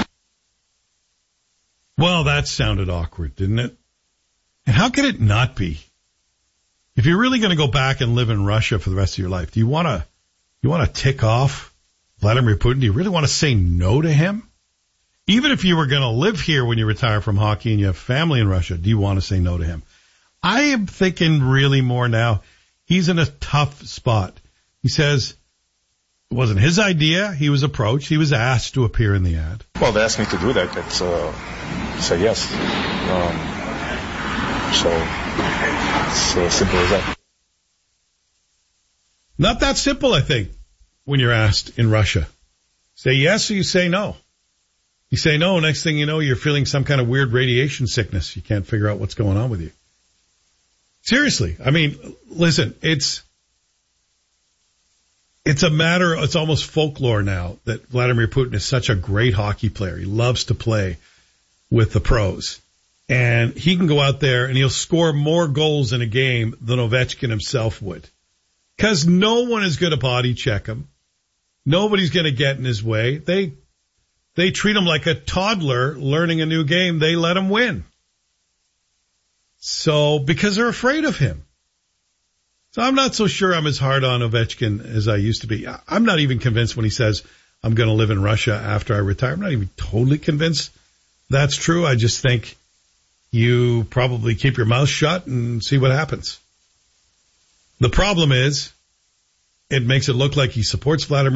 Well, that sounded awkward, didn't it? And how could it not be? If you're really going to go back and live in Russia for the rest of your life, do you want to, you want to tick off Vladimir Putin? Do you really want to say no to him? Even if you were going to live here when you retire from hockey and you have family in Russia, do you want to say no to him? I am thinking really more now. He's in a tough spot. He says it wasn't his idea. He was approached. He was asked to appear in the ad. Well, they asked me to do that. That's, uh, say yes. Um, So it's as simple as that. Not that simple, I think, when you're asked in Russia. Say yes or you say no. You say no, next thing you know, you're feeling some kind of weird radiation sickness. You can't figure out what's going on with you. Seriously. I mean, listen, it's, it's a matter, it's almost folklore now that Vladimir Putin is such a great hockey player. He loves to play with the pros. And he can go out there and he'll score more goals in a game than Ovechkin himself would. Because no one is going to body check him. Nobody's going to get in his way. They they treat him like a toddler learning a new game. They let him win. So, because they're afraid of him. So I'm not so sure I'm as hard on Ovechkin as I used to be. I'm not even convinced when he says, I'm going to live in Russia after I retire. I'm not even totally convinced that's true. I just think you probably keep your mouth shut and see what happens. The problem is, it makes it look like he supports Vladimir